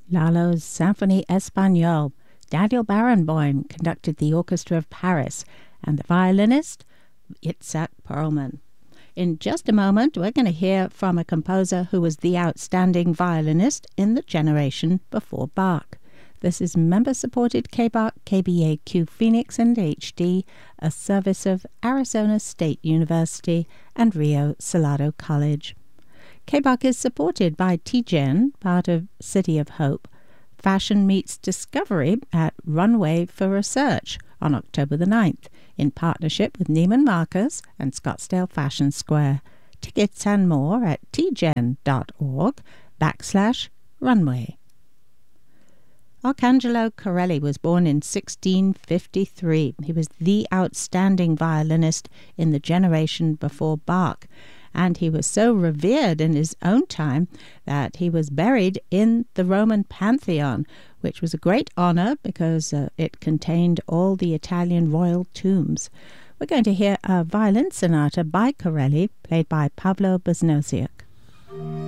Lalo's Symphonie Espagnole. Daniel Barenboim conducted the Orchestra of Paris, and the violinist, Itzhak Perlman. In just a moment, we're going to hear from a composer who was the outstanding violinist in the generation before Bach. This is member-supported KBAQ, KBAQ Phoenix and HD, a service of Arizona State University and Rio Salado College. KBAQ is supported by TGen, part of City of Hope. Fashion meets discovery at Runway for Research on October the 9th in partnership with Neiman Marcus and Scottsdale Fashion Square. Tickets and more at tgen.org/runway. Arcangelo Corelli was born in 1653. He was the outstanding violinist in the generation before Bach, and he was so revered in his own time that he was buried in the Roman Pantheon, which was a great honor because it contained all the Italian royal tombs. We're going to hear a violin sonata by Corelli, played by Pablo Bosnosiak.